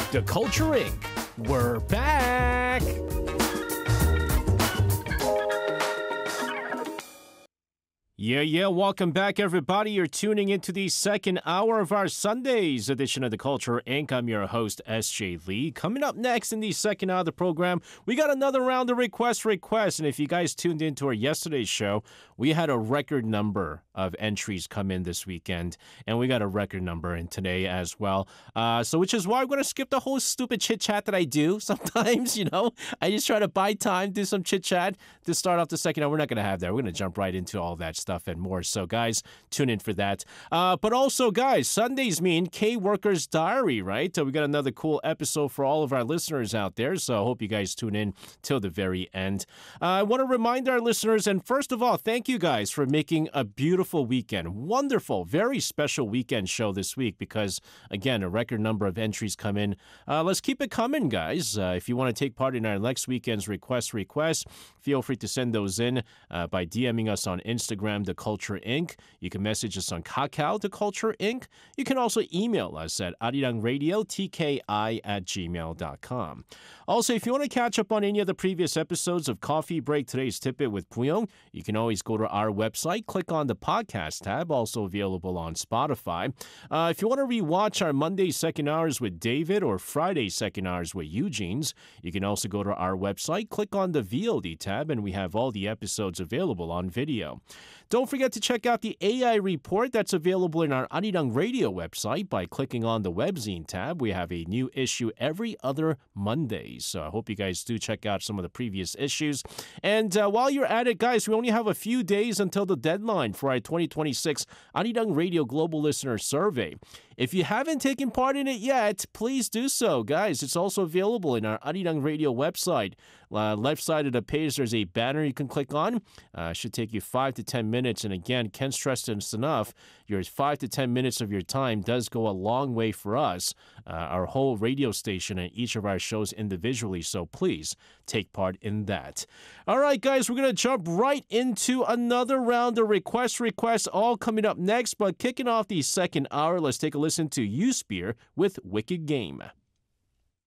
The Culture Inc. We're back! Yeah, welcome back, everybody. You're tuning into the second hour of our Sundays edition of The Culture Inc. I'm your host, S.J. Lee. Coming up next in the second hour of the program, we got another round of requests. And if you guys tuned into our yesterday's show, we had a record number of entries come in this weekend, and we got a record number in today as well. So which is why I'm going to skip the whole stupid chit-chat that I do sometimes, I just try to buy time, do some chit-chat to start off the second hour. We're not going to have that. We're going to jump right into all that stuff and more. So, guys, tune in for that. But also, guys, Sundays mean K-Worker's Diary, right? We got another cool episode for all of our listeners out there, so I hope you guys tune in till the very end. I want to remind our listeners, and first of all, thank you guys for making a beautiful weekend. Wonderful, very special weekend show this week because, again, a record number of entries come in. Let's keep it coming, guys. If you want to take part in our next weekend's requests, feel free to send those in by DMing us on Instagram, The Culture Inc. You can message us on Kakao, The Culture Inc. You can also email us at arirangradio@gmail.com. Also, if you want to catch up on any of the previous episodes of Coffee Break Today's Tidbit with Puyong, you can always go to our website, click on the podcast tab, also available on Spotify. If you want to rewatch our Monday second hours with David or Friday second hours with Eugene's, you can also go to our website, click on the VOD tab, and we have all the episodes available on video. Don't forget to check out the AI report that's available in our Arirang Radio website by clicking on the webzine tab. We have a new issue every other Monday, so I hope you guys do check out some of the previous issues. And while you're at it, guys, we only have a few days until the deadline for our 2026 Arirang Radio Global Listener Survey. If you haven't taken part in it yet, please do so, guys. It's also available in our Arirang Radio website. Left side of the page, there's a banner you can click on. Should take you 5 to 10 minutes. And again, can't stress this enough. Your 5 to 10 minutes of your time does go a long way for us, our whole radio station and each of our shows individually. So please take part in that. All right, guys, we're going to jump right into another round of requests all coming up next. But kicking off the second hour, let's take a listen to Uspear with Wicked Game.